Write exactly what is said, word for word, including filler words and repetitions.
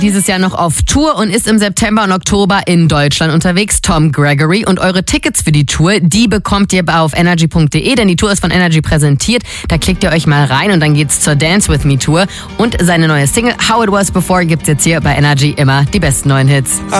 dieses Jahr noch auf Tour und ist im September und Oktober in Deutschland unterwegs. Tom Gregory. Und eure Tickets für die Tour, die bekommt ihr auf energy punkt de, denn die Tour ist von Energy präsentiert. Da klickt ihr euch mal rein und dann geht's zur Dance With Me Tour. Und seine neue Single How It Was Before gibt's jetzt hier bei Energy immer die besten neuen Hits.